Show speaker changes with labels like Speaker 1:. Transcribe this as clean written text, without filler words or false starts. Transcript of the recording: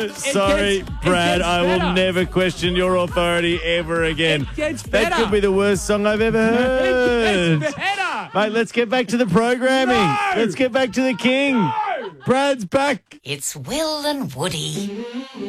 Speaker 1: Sorry,
Speaker 2: It
Speaker 1: Brad,
Speaker 2: gets
Speaker 1: I will
Speaker 2: better.
Speaker 1: never question your authority ever again.
Speaker 2: It gets
Speaker 1: That
Speaker 2: better.
Speaker 1: could be the worst song I've ever heard.
Speaker 2: It's better.
Speaker 1: Mate, let's get back to the programming.
Speaker 2: No!
Speaker 1: Let's get back to the king. Brad's back.
Speaker 3: It's Will and Woody.